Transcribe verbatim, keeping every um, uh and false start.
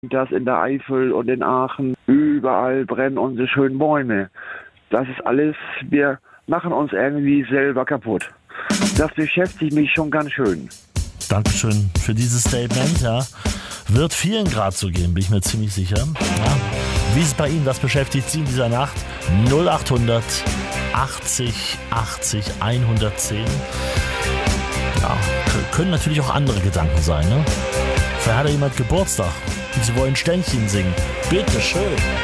dass in der Eifel und in Aachen überall brennen unsere schönen Bäume. Das ist alles, wir machen uns irgendwie selber kaputt. Das beschäftigt mich schon ganz schön. Dankeschön für dieses Statement, ja. Wird vielen Grad so gehen, bin ich mir ziemlich sicher. Ja. Wie ist es bei Ihnen? Was beschäftigt Sie in dieser Nacht? null achthundert achtzig achtzig hundertzehn. Ja, können natürlich auch andere Gedanken sein, ne? Vielleicht hat ja jemand Geburtstag und Sie wollen Ständchen singen. Bitte schön.